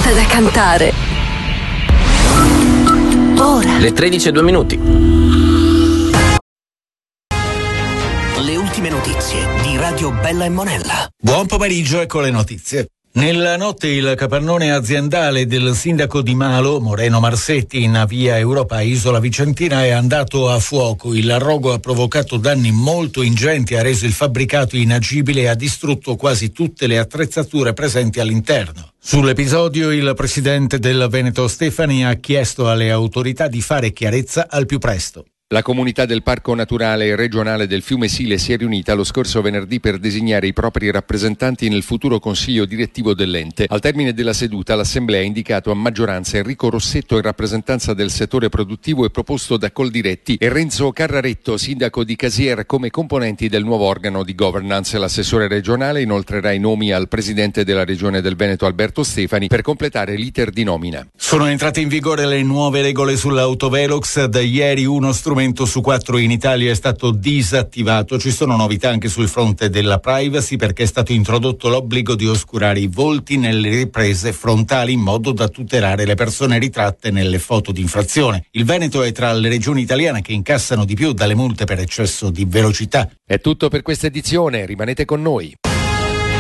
fatta da cantare. Ora. Le 13:02. Le ultime notizie di Radio Bella e Monella. Buon pomeriggio, ecco le notizie. Nella notte il capannone aziendale del sindaco di Malo, Moreno Marsetti, in via Europa Isola Vicentina, è andato a fuoco. Il rogo ha provocato danni molto ingenti, ha reso il fabbricato inagibile e ha distrutto quasi tutte le attrezzature presenti all'interno. Sull'episodio il presidente del Veneto Stefani ha chiesto alle autorità di fare chiarezza al più presto. La comunità del Parco Naturale Regionale del Fiume Sile si è riunita lo scorso venerdì per designare i propri rappresentanti nel futuro consiglio direttivo dell'ente. Al termine della seduta l'Assemblea ha indicato a maggioranza Enrico Rossetto in rappresentanza del settore produttivo e proposto da Coldiretti e Renzo Carraretto, sindaco di Casier, come componenti del nuovo organo di governance. L'assessore regionale inoltrerà i nomi al presidente della Regione del Veneto Alberto Stefani per completare l'iter di nomina. Sono entrate in vigore le nuove regole sull'autovelox. Da ieri uno strumento su 4 in Italia è stato disattivato. Ci sono novità anche sul fronte della privacy, perché è stato introdotto l'obbligo di oscurare i volti nelle riprese frontali in modo da tutelare le persone ritratte nelle foto di infrazione. Il Veneto è tra le regioni italiane che incassano di più dalle multe per eccesso di velocità. È tutto per questa edizione, rimanete con noi.